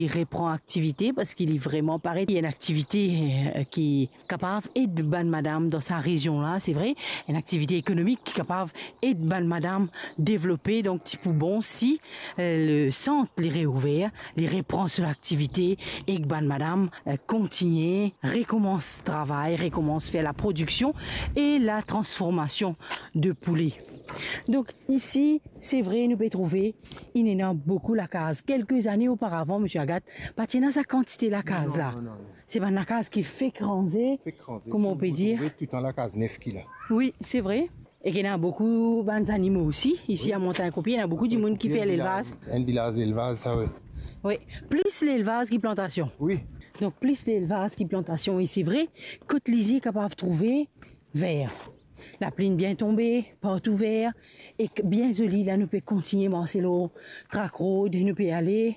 Il reprend activité parce qu'il est vraiment pareil. Il y a une activité qui est capable d'aider madame dans sa région-là, c'est vrai. Une activité économique qui est capable d'aider madame développer. Donc, petit peu bon si le centre les réouvert, les reprend sur l'activité et que madame continue, recommence travail, recommence faire la production et la transformation de poulet. Donc ici, c'est vrai, nous pouvons trouver, il y en a beaucoup la case. Quelques années auparavant, M. Agathe, pas de sa quantité la case là. C'est pas la case qui fait cranser, comment on peut dire. Tout dans la case 9 qu'il a. Oui, c'est vrai. Et qu'il y en a beaucoup d'animaux aussi. Ici oui. À Montagne-Croupier, il y a beaucoup de monde qui fait l'élevage. Un village d'élevage, ça oui. Oui, plus l'élevage qui plantation. Oui. Donc plus l'élevage qui plantation. Et c'est vrai, côte lisier capable de trouver vert. La pluie bien tombée, partout vert, et bien joli, là nous pouvons continuer Marcelo, track road, nous pouvons aller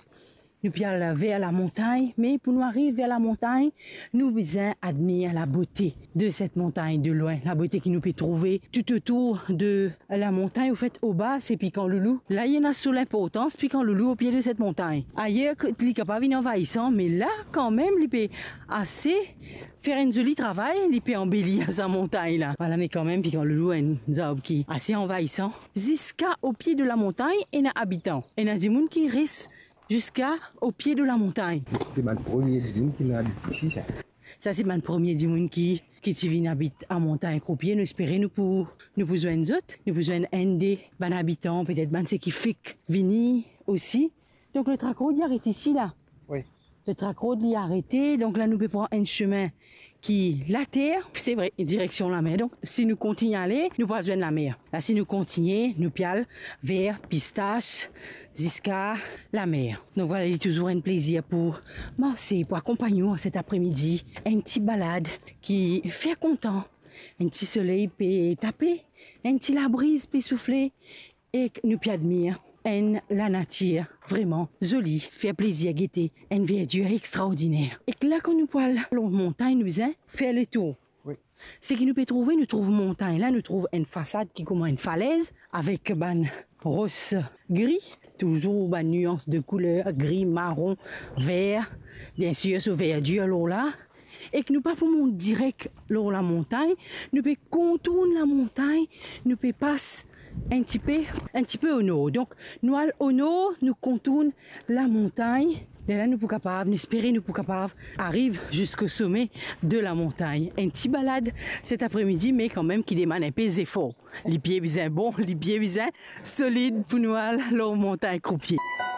vers la montagne, mais pour nous arriver vers la montagne, nous devons admirer la beauté de cette montagne de loin, la beauté que nous pouvons trouver tout autour de la montagne. Au fait, au bas, c'est Piquant Loulou. Là, il y en a sous l'importance, Piquant Loulou au pied de cette montagne. Ailleurs, il n'est capable d'envahissant, mais là, quand même, il peut assez faire un joli travail, il peut embellir sa montagne là. Voilà, mais quand même, Piquant Loulou a un arbre qui est assez envahissant. Jusqu'au pied de la montagne, il y a habitants. Il y a des gens qui restent jusqu'au pied de la montagne. C'est mon premier dimanche qui habite ici. Ça, c'est mon premier dimanche qui habite à Montagne-Croupier. Nous espérons nous pour besoin d'autres. Nous besoin un des habitants, peut-être ceux qui fait venir aussi. Donc le track road il arrête ici là. Oui. Le track road il est arrêté. Donc là nous pouvons prendre un chemin qui la terre, c'est vrai, direction la mer. Donc si nous continuons à aller, nous pourrons joindre la mer. Là si nous continuons, nous pial vers Pistache jusqu'à la mer. Donc voilà, il est toujours un plaisir pour marcher, pour accompagner cet après-midi. Un petit balade qui fait content. Un petit soleil peut taper, un petit la brise peut souffler et nous peut admirer la nature vraiment jolie, fait plaisir guetter, une verdure extraordinaire. Et que là quand nous pouvons la montagne, nous faire le tour. Oui. Ce qui nous peut trouver, nous trouvons montagne. Là, nous trouvons une façade qui comme une falaise avec rose gris. Toujours une nuance de couleur, gris, marron, vert. Bien sûr, ce verdure là. Et que nous pas pour monter direct sur la montagne, nous pouvons contourner la montagne, nous pouvons passer un petit peu au nord. Donc, nous au nord, nous contournons la montagne. Et là, nous sommes capables, nous espérons, nous sommes capables, arrive jusqu'au sommet de la montagne. Un petit balade cet après-midi, mais quand même qui demande un peu d'effort. Les pieds bien bons, les pieds bien solides pour nous aller à la montagne Croupier.